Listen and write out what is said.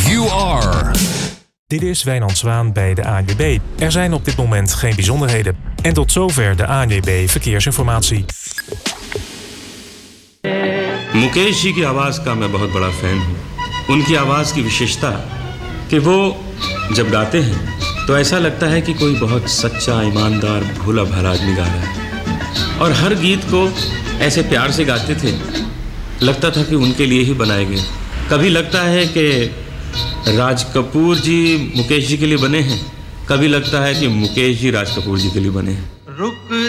You are. Dit is Wijnand Zwaan bij de ANWB. Er zijn op dit moment geen bijzonderheden. En tot zover de ANWB Verkeersinformatie. Mukesh ji की आवाज़ का मैं बहुत बड़ा fan हूँ। उनकी आवाज़ की विशेषता कि वो जब गाते हैं तो ऐसा लगता है कि कोई बहुत सच्चा, ईमानदार, भोला भाला आदमी गा रहा है। और हर गीत को ऐसे प्यार से गाते थे, लगता था कि उनके लिए ही बनाए गए। कभी लगता है कि राज कपूर जी मुकेश जी के लिए बने हैं, कभी लगता है कि मुकेश जी राज कपूर जी के लिए बने हैं।